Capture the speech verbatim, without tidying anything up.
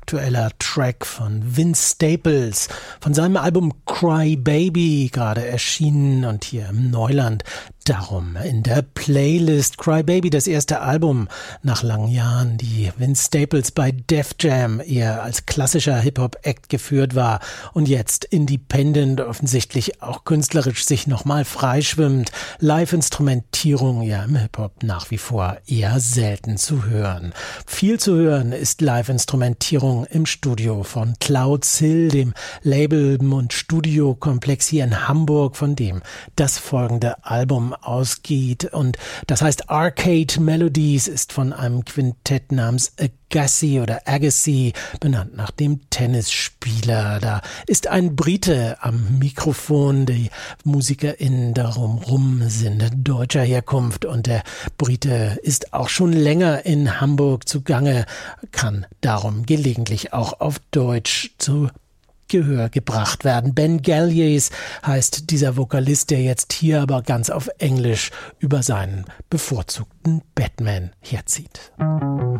aktueller Track von Vince Staples von seinem Album Cry Baby, gerade erschienen und hier im Neuland. Darum in der Playlist Cry Baby, das erste Album nach langen Jahren, die Vince Staples bei Def Jam eher als klassischer Hip-Hop-Act geführt war und jetzt independent, offensichtlich auch künstlerisch sich nochmal freischwimmt. Live-Instrumentierung ja im Hip-Hop nach wie vor eher selten zu hören. Viel zu hören ist Live-Instrumentierung im Studio von Clouds Hill, dem Label- und Studiokomplex hier in Hamburg, von dem das folgende Album ausgeht. Und das heißt Arcade Melodies, ist von einem Quintett namens Agassi oder Agassi, benannt nach dem Tennisspieler. Da ist ein Brite am Mikrofon, die MusikerInnen darum rum sind deutscher Herkunft und der Brite ist auch schon länger in Hamburg zugange, kann darum gelegentlich auch auf Deutsch zu Gehör gebracht werden. Ben Gallies heißt dieser Vokalist, der jetzt hier aber ganz auf Englisch über seinen bevorzugten Batman herzieht.